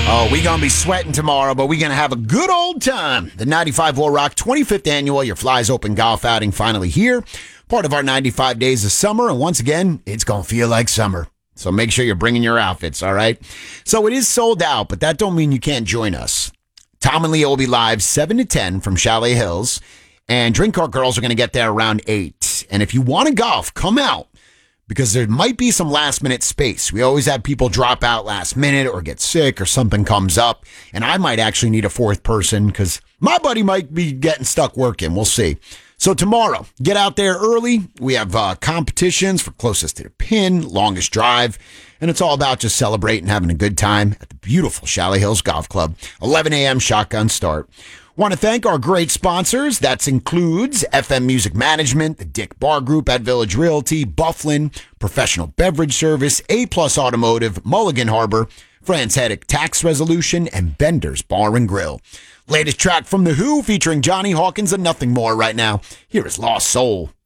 Oh, we going to be sweating tomorrow, but we're going to have a good old time. The 95 Will Rock 25th annual Your Flies Open golf outing finally here. Part of our 95 days of summer. And once again, it's going to feel like summer. So make sure you're bringing your outfits, all right? So it is sold out, but that don't mean you can't join us. Tom and Leo will be live 7 to 10 from Chalet Hills. And Drink Cart Girls are going to get there around 8. And if you want to golf, come out. Because there might be some last-minute space. We always have people drop out last minute or get sick or something comes up. And I might actually need a fourth person because my buddy might be getting stuck working. We'll see. So tomorrow, get out there early. We have competitions for closest to the pin, longest drive. And it's all about just celebrating, having a good time at the beautiful Chalet Hills Golf Club. 11 a.m. shotgun start. Want to thank our great sponsors. That includes FM Music Management, the Dick Bar Group at Village Realty, Bufflin, Professional Beverage Service, A-Plus Automotive, Mulligan Harbor, Francetic Tax Resolution, and Bender's Bar and Grill. Latest track from The Who featuring Johnny Hawkins and Nothing More right now. Here is Lost Soul.